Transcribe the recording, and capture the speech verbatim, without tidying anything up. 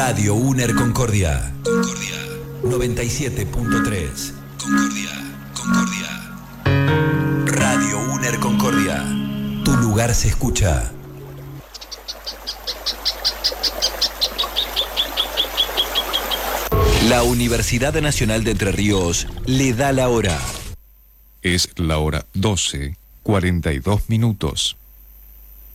Radio UNER Concordia. Concordia. noventa y siete punto tres. Concordia. Concordia. Radio UNER Concordia. Tu lugar se escucha. La Universidad Nacional de Entre Ríos le da la hora. Es la hora doce, cuarenta y dos minutos.